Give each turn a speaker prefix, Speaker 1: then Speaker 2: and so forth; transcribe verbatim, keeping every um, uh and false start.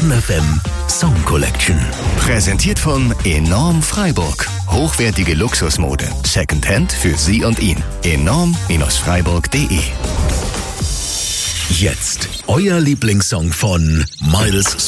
Speaker 1: Stern F M Song Collection.
Speaker 2: Präsentiert von Enorm Freiburg. Hochwertige Luxusmode. Secondhand für Sie und ihn. enorm Freiburg punkt de.
Speaker 1: Jetzt euer Lieblingssong von Miles